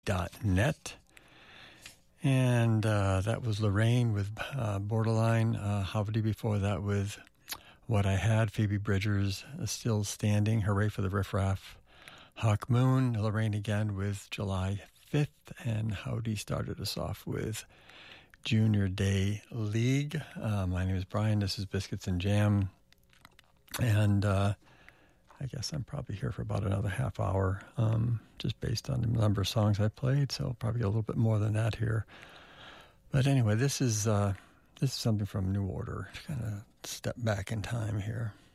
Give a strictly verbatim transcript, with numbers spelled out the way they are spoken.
dot net. And uh, that was Lorraine with uh, Borderline. Uh, Howdy before that with What I Had. Phoebe Bridgers, uh, Still Standing. Hooray for the Riff Raff. Hawk Moon. Lorraine again with July fifth. And Howdy started us off with Junior Day League. Uh, my name is Brian. This is Biscuits and Jam. And uh, I guess I'm probably here for about another half hour, um, just based on the number of songs I played. So probably a little bit more than that here. But anyway, this is uh, this is something from New Order. Kind of step back in time here.